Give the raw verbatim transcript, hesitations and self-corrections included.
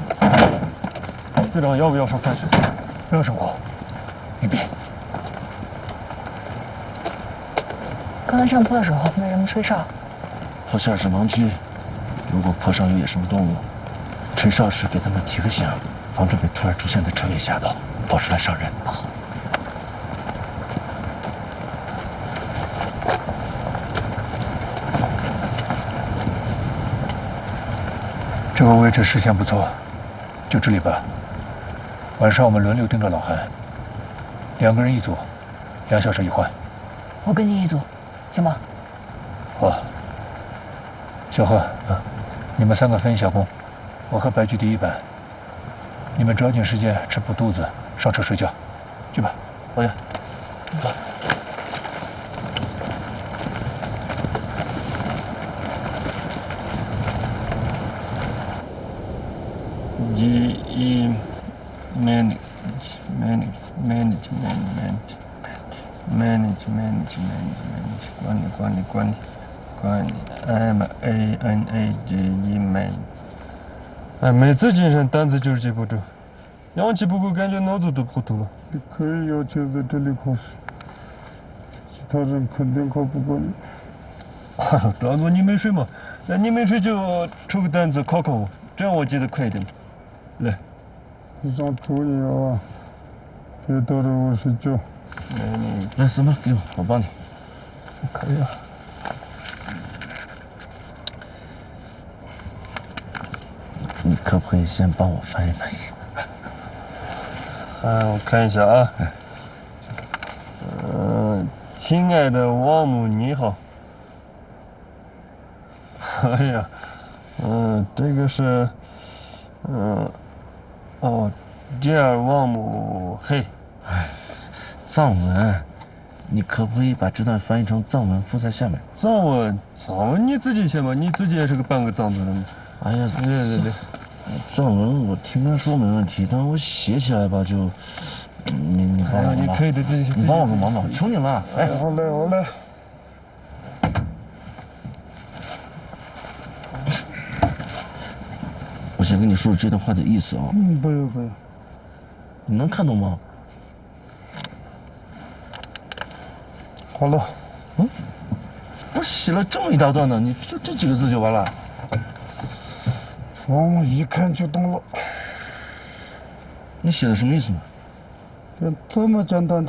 队长要不要上饭去？ 不要上火，你别。 刚才上坡的时候为什么吹哨？ 坡下是盲区，如果坡上有野生动物，吹哨时给他们提个醒，防止被突然出现的车给吓到，跑出来伤人。 哦。 这个位置视线不错，就这里吧。晚上我们轮流盯着老韩，两个人一组，两小时一换。 我跟你一组，行吗？ 好。小贺，啊，你们三个分一下工，我和白居第一班。你们抓紧时间吃补肚子，上车睡觉，去吧。 导演，走。 一一 manage manage manage manage manage manage manage 管理管理管理管理 M A N A G E man。哎，每次健身单子就是记不住，氧气不够，感觉脑子都糊涂了。 你可以要求在这里考试，其他人肯定考不过你。 大哥，你没睡吗？那你没睡就出个单子考考我，这样我记得快一点。来， 我想求你啊，别逗着我睡觉。 嗯，来，四妹，给我，我帮你。 可以啊。 你可不可以先帮我翻译翻译？ 啊，我看一下啊。嗯、呃，亲爱的王母你好。哎呀，嗯、呃，这个是，嗯、呃，哦 ，Dear 王母嘿。 哎，藏文，你可不可以把这段翻译成藏文附在下面？ 藏文，藏文你自己写吧，你自己也是个半个藏族人。 哎呀， 对对对， 藏文我听他说没问题，但我写起来吧就，你你帮我个忙， 你可以的，自己你帮我个忙吧，我求你了，哎， 好嘞好嘞。 我先跟你说这段话的意思啊。 嗯，不用不用。 你能看懂吗？ 好了。 嗯，我写了这么一大段呢，你就这几个字就完了？ 王母一看就懂了。 你写的什么意思呢？ 这么简单。